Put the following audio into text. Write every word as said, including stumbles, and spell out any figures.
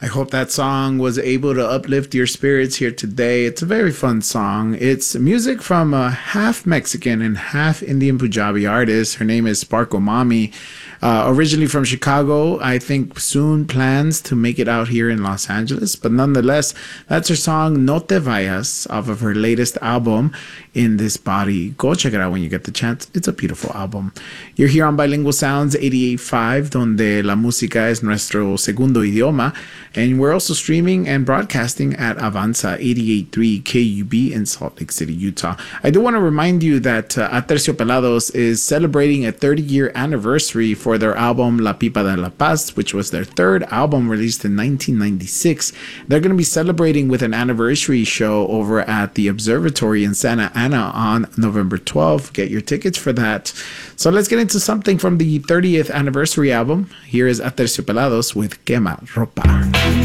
I hope that song was able to uplift your spirits here today. It's a very fun song. It's music from a half Mexican and half Indian Punjabi artist. Her name is Sparko Mami. Uh, originally from Chicago, I think soon plans to make it out here in Los Angeles. But nonetheless, that's her song No Te Vayas off of her latest album, In This Body. Go check it out when you get the chance. It's a beautiful album. You're here on Bilingual Sounds eighty-eight point five, donde la música es nuestro segundo idioma. And we're also streaming and broadcasting at Avanza eighty-eight point three K U B in Salt Lake City, Utah. I do want to remind you that uh, Aterciopelados is celebrating a thirty-year anniversary for their album La Pipa de la Paz, which was their third album released in nineteen ninety-six. They're going to be celebrating with an anniversary show over at the Observatory in Santa Ana on November twelfth. Get your tickets for that. So let's get into something from the thirtieth anniversary album. Here is Aterciopelados with Quema Ropa.